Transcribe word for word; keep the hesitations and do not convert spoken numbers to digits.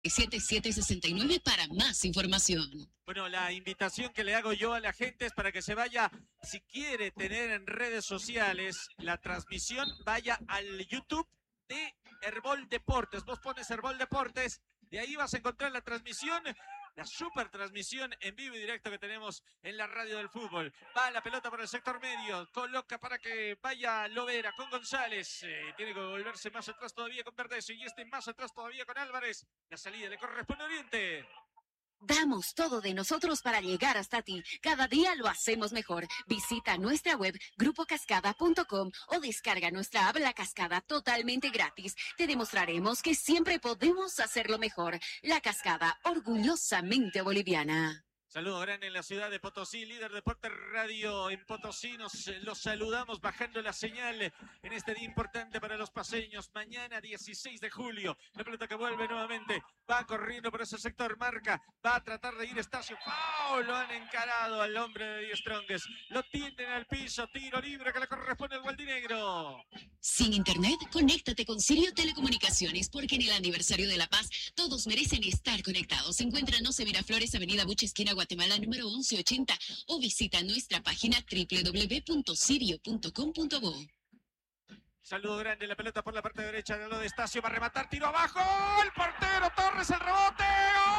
setenta y siete sesenta y nueve para más información. Bueno, la invitación que le hago yo a la gente es para que se vaya, si quiere tener en redes sociales la transmisión, vaya al YouTube de Herbol Deportes. Vos pones Herbol Deportes, de ahí vas a encontrar la transmisión, la super transmisión en vivo y directo que tenemos en la radio del fútbol. Va la pelota por el sector medio, coloca para que vaya Lovera con González. Eh, tiene que volverse más atrás todavía con Verdeso y este más atrás todavía con Álvarez. La salida le corresponde a Oriente. Damos todo de nosotros para llegar hasta ti. Cada día lo hacemos mejor. Visita nuestra web grupo cascada punto com o descarga nuestra app La Cascada totalmente gratis. Te demostraremos que siempre podemos hacerlo mejor. La Cascada, orgullosamente boliviana. Saludo grande en la ciudad de Potosí, líder de Deporte Radio en Potosí. Nos los saludamos bajando la señal en este día importante para los paseños. Mañana dieciséis de julio, la pelota que vuelve nuevamente, va corriendo por ese sector, marca, va a tratar de ir Estacio. ¡Foul! Lo han encarado al hombre de Die Strongest. Lo tienden al piso, tiro libre que le corresponde al Gualdinegro. Sin internet, conéctate con Sirio Telecomunicaciones, porque en el aniversario de La Paz todos merecen estar conectados. Encuéntranos en Miraflores, Avenida Buche, esquina Guatemala, número once ochenta, o visita nuestra página doble u doble u doble u punto sirio punto com punto bo. Saludo grande, la pelota por la parte derecha de lo de Estacio, va a rematar, tiro abajo, el portero Torres, el rebote.